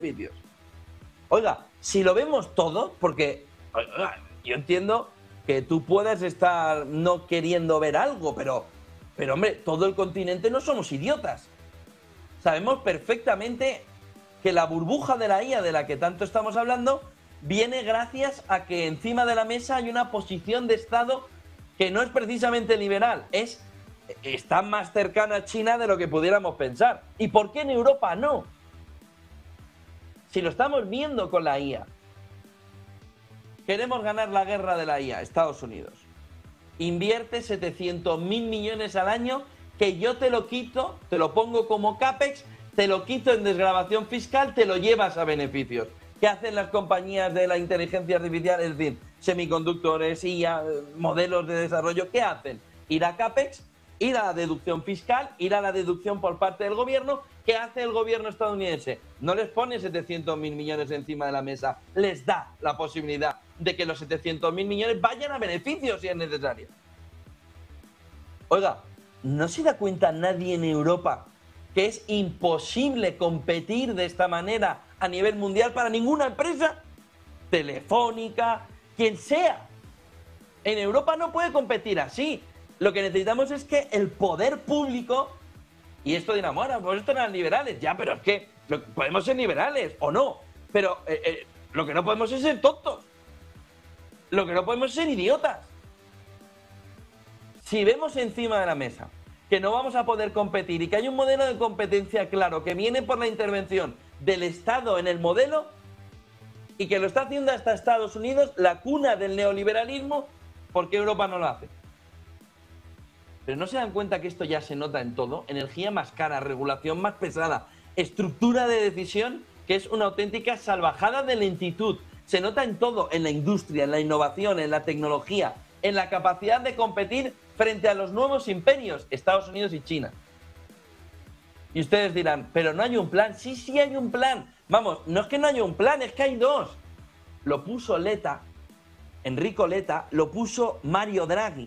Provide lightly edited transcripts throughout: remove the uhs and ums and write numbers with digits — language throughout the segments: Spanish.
beneficios. Oiga, si lo vemos todo, porque oiga, yo entiendo que tú puedas estar no queriendo ver algo, pero hombre, todo el continente no somos idiotas. Sabemos perfectamente que la burbuja de la IA de la que tanto estamos hablando viene gracias a que encima de la mesa hay una posición de Estado que no es precisamente liberal, está más cercana a China de lo que pudiéramos pensar. ¿Y por qué en Europa no? Si lo estamos viendo con la IA. Queremos ganar la guerra de la IA, Estados Unidos. Invierte 700.000 millones al año que yo te lo quito, te lo pongo como CAPEX, te lo quito en desgravación fiscal, te lo llevas a beneficios. ¿Qué hacen las compañías de la inteligencia artificial? Es decir, semiconductores, IA, modelos de desarrollo. ¿Qué hacen? Ir a CAPEX, ir a la deducción fiscal, ir a la deducción por parte del gobierno. ¿Qué hace el gobierno estadounidense? No les pone 700.000 millones encima de la mesa, les da la posibilidad de que los 700.000 millones vayan a beneficios si es necesario. Oiga, ¿no se da cuenta nadie en Europa que es imposible competir de esta manera a nivel mundial para ninguna empresa? Telefónica, quien sea. En Europa no puede competir así. Lo que necesitamos es que el poder público, y esto dirán, bueno, pues esto eran liberales, ya, pero es que podemos ser liberales o no, pero lo que no podemos es ser tontos. Lo que no podemos es ser idiotas. Si vemos encima de la mesa que no vamos a poder competir y que hay un modelo de competencia claro que viene por la intervención del Estado en el modelo y que lo está haciendo hasta Estados Unidos, la cuna del neoliberalismo, ¿por qué Europa no lo hace? Pero no se dan cuenta que esto ya se nota en todo. Energía más cara, regulación más pesada, estructura de decisión que es una auténtica salvajada de lentitud. Se nota en todo, en la industria, en la innovación, en la tecnología, en la capacidad de competir frente a los nuevos imperios, Estados Unidos y China. Y ustedes dirán, pero no hay un plan. Sí, sí hay un plan. Vamos, no es que no haya un plan, es que hay dos. Lo puso Letta, Enrico Letta, lo puso Mario Draghi.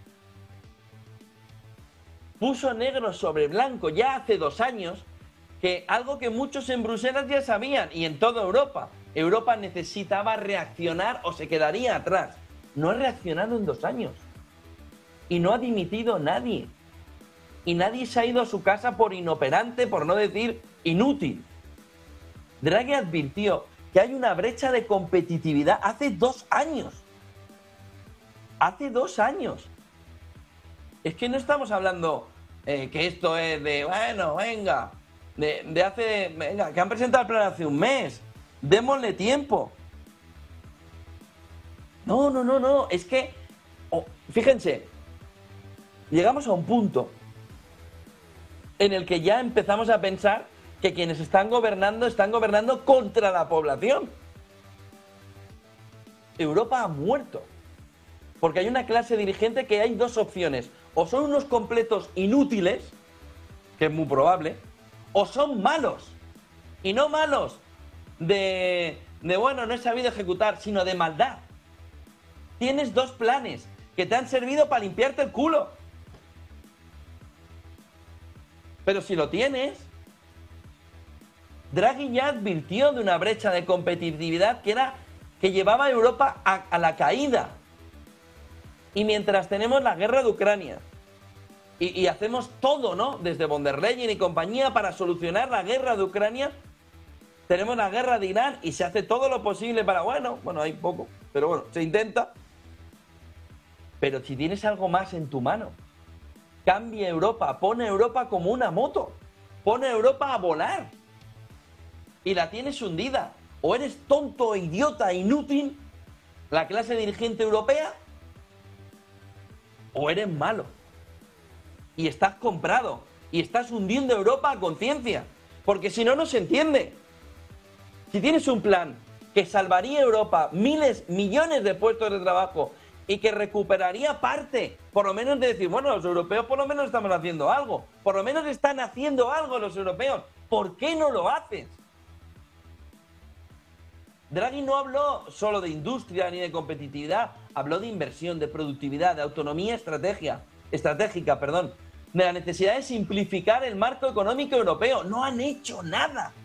Puso negro sobre blanco ya hace 2 años que algo que muchos en Bruselas ya sabían y en toda Europa. Europa necesitaba reaccionar o se quedaría atrás. No ha reaccionado en 2 años. Y no ha dimitido nadie. Y nadie se ha ido a su casa por inoperante, por no decir inútil. Draghi advirtió que hay una brecha de competitividad hace 2 años. Hace 2 años. Es que no estamos hablando que esto es de, bueno, venga, venga, que han presentado el plan hace un mes. Démosle tiempo. No. Es que, fíjense, llegamos a un punto en el que ya empezamos a pensar que quienes están gobernando contra la población. Europa ha muerto. Porque hay una clase dirigente que hay 2 opciones. O son unos completos inútiles, que es muy probable, o son malos. Y no malos de bueno, no he sabido ejecutar, sino de maldad. Tienes 2 planes que te han servido para limpiarte el culo. Pero si lo tienes, Draghi ya advirtió de una brecha de competitividad que llevaba a Europa a la caída. Y mientras tenemos la guerra de Ucrania y hacemos todo, ¿no? Desde von der Leyen y compañía para solucionar la guerra de Ucrania, tenemos la guerra de Irán y se hace todo lo posible para, bueno, hay poco, pero bueno, se intenta. Pero si tienes algo más en tu mano, cambia Europa, pone Europa como una moto, pone Europa a volar y la tienes hundida. O eres tonto, idiota, inútil, la clase dirigente europea, o eres malo y estás comprado y estás hundiendo Europa a conciencia, porque si no, no se entiende. Si tienes un plan que salvaría a Europa miles, millones de puestos de trabajo y que recuperaría parte, por lo menos de decir, bueno, los europeos por lo menos estamos haciendo algo, por lo menos están haciendo algo los europeos, ¿por qué no lo haces? Draghi no habló solo de industria ni de competitividad, habló de inversión, de productividad, de autonomía estratégica, de la necesidad de simplificar el marco económico europeo. No han hecho nada.